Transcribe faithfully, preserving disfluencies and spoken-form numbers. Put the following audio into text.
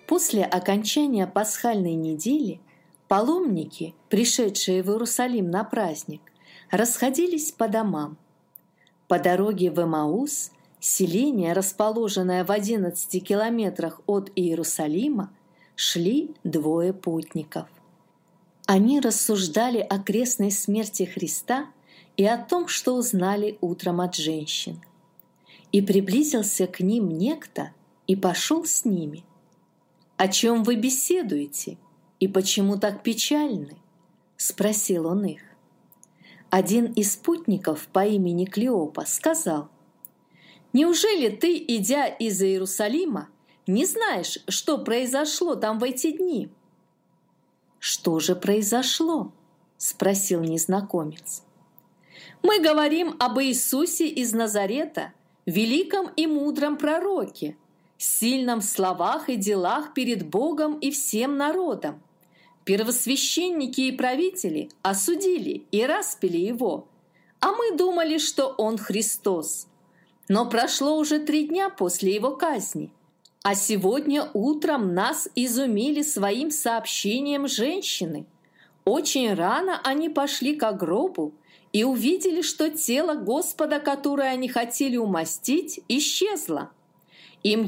После окончания пасхальной недели паломники, пришедшие в Иерусалим на праздник, расходились по домам. По дороге в Эмаус, селение, расположенное в одиннадцати километрах от Иерусалима, шли двое путников. Они рассуждали о крестной смерти Христа и о том, что узнали утром от женщин. И приблизился к ним некто и пошел с ними. «О чем вы беседуете? И почему так печальны?» – спросил он их. Один из путников по имени Клеопа сказал: «Неужели ты, идя из Иерусалима, не знаешь, что произошло там в эти дни?» «Что же произошло?» – спросил незнакомец. «Мы говорим об Иисусе из Назарета, великом и мудром пророке, сильном в словах и делах перед Богом и всем народом. Первосвященники и правители осудили и распяли его, а мы думали, что он Христос. Но прошло уже три дня после его казни, а сегодня утром нас изумили своим сообщением женщины. Очень рано они пошли к гробу и увидели, что тело Господа, которое они хотели умастить, исчезло. Им